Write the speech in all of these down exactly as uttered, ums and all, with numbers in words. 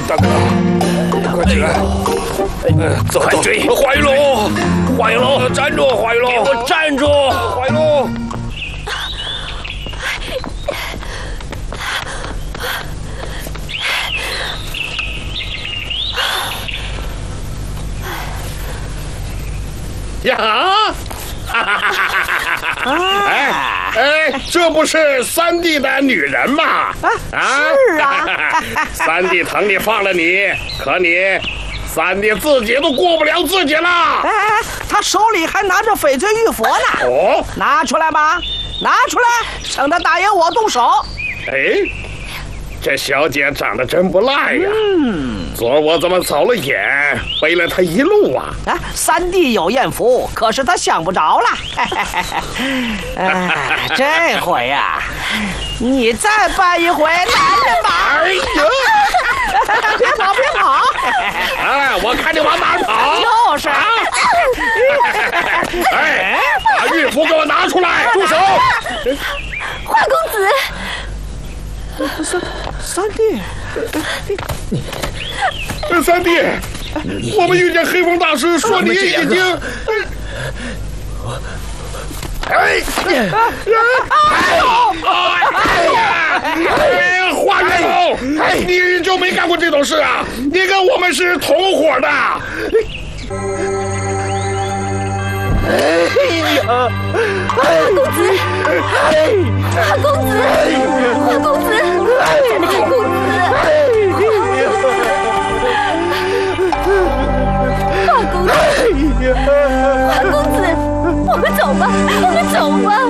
大哥，快起来！呃，走走，华玉龙，华玉龙，站住！华玉龙，给我站住！华玉龙。 呀！哈哈哈哈哈！哎哎，这不是三弟的女人吗？ 啊，是啊。 三弟疼你放了你，可你三弟自己都过不了自己了。 哎，他手里还拿着翡翠玉佛呢。 哦， 拿出来吧，拿出来，省得大爷我动手。 哎。这小姐长得真不赖呀！嗯，昨儿我怎么走了眼，背了她一路啊？ 啊，三弟有艳福，可是他想不着了。哎，这回呀、啊，你再扮一回男人吧！ 哎呀， 别跑，别跑！ 哎，我看你往哪儿跑？ 就是。啊、 哎，把玉符给我拿出来！住手！ 华公子。 三三弟， 三弟，我们遇见黑风大师，说你已经……哎，哎，华元龙，你就没干过这种事啊？你跟我们是同伙的。 哎呀！华公子，华公子，华公子，华公子，华公子，华公子，我们走吧，我们走吧。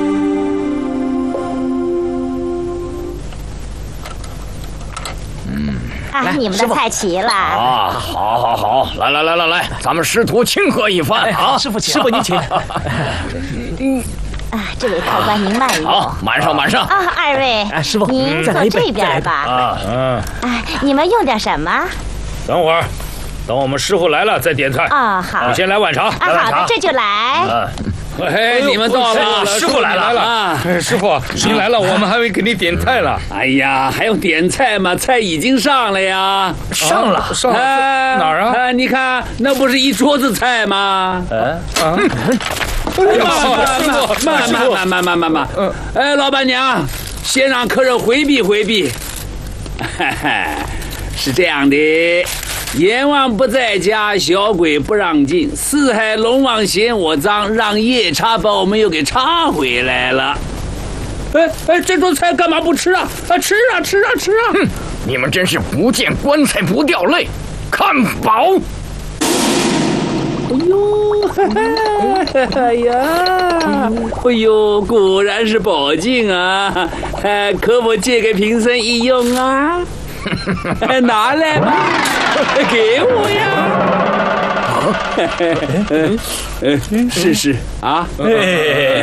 嗯， 啊，你们的菜齐了啊！好，好，好，来来来来来，咱们师徒庆贺一番啊！ 师傅请，师傅您请。 嗯，啊，这位客官您慢用。 好，满上满上。 啊，二位， 哎，师傅， 您坐这边吧。 啊，嗯。 哎，你们用点什么？ 等会儿，等我们师傅来了再点菜。 啊，好。 你先来碗茶。 啊，好的，这就来。 哎，你们到了， 师傅来了啊！师傅，您来了，我们还没给你点菜了。 哎呀，还用点菜吗？菜已经上了呀， 上了，上了，哪儿啊？ 你看，那不是一桌子菜吗？ 嗯啊， 慢慢慢慢慢慢慢。嗯，哎，老板娘，先让客人回避回避。是这样的。阎王不在家，小鬼不让进。四海龙王嫌我脏，让夜叉把我们又给插回来了。哎哎，这桌菜干嘛不吃啊？啊，吃啊吃啊吃啊！ 哼，你们真是不见棺材不掉泪，看饱。 哎呦，哎呀，哎呦，果然是宝镜啊！哎，可否借给贫僧一用啊？拿来吧，给我呀！啊，试试啊！哎，